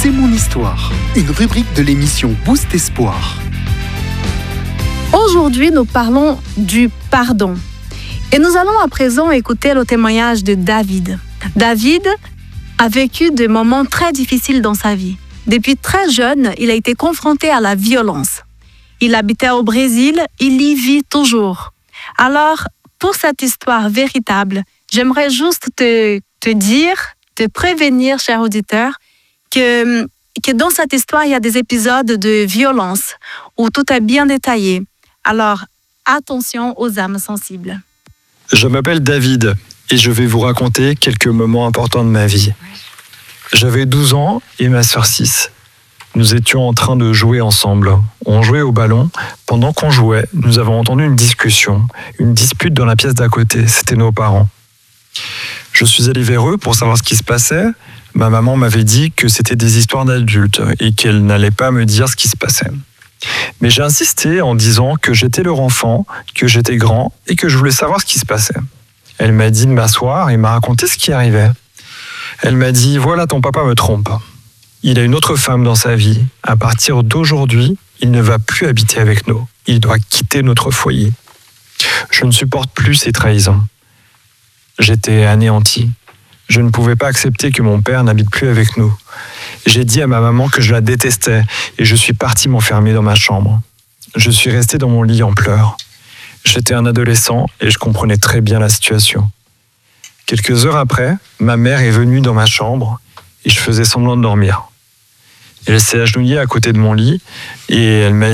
C'est mon histoire, une rubrique de l'émission Boost Espoir. Aujourd'hui, nous parlons du pardon. Et nous allons à présent écouter le témoignage de David. David a vécu des moments très difficiles dans sa vie. Depuis très jeune, il a été confronté à la violence. Il habitait au Brésil, il y vit toujours. Alors, pour cette histoire véritable, j'aimerais juste te prévenir, cher auditeur, que dans cette histoire, il y a des épisodes de violence où tout est bien détaillé. Alors, attention aux âmes sensibles. Je m'appelle David et je vais vous raconter quelques moments importants de ma vie. J'avais 12 ans et ma sœur 6. Nous étions en train de jouer ensemble. On jouait au ballon. Pendant qu'on jouait, nous avons entendu une discussion, une dispute dans la pièce d'à côté. C'était nos parents. Je suis allé vers eux pour savoir ce qui se passait. Ma maman m'avait dit que c'était des histoires d'adultes et qu'elle n'allait pas me dire ce qui se passait. Mais j'ai insisté en disant que j'étais leur enfant, que j'étais grand et que je voulais savoir ce qui se passait. Elle m'a dit de m'asseoir et m'a raconté ce qui arrivait. Elle m'a dit « Voilà, ton papa me trompe. Il a une autre femme dans sa vie. À partir d'aujourd'hui, il ne va plus habiter avec nous. Il doit quitter notre foyer. Je ne supporte plus ces trahisons. » J'étais anéanti. Je ne pouvais pas accepter que mon père n'habite plus avec nous. J'ai dit à ma maman que je la détestais et je suis parti m'enfermer dans ma chambre. Je suis resté dans mon lit en pleurs. J'étais un adolescent et je comprenais très bien la situation. Quelques heures après, ma mère est venue dans ma chambre et je faisais semblant de dormir. Elle s'est agenouillée à côté de mon lit et elle m'a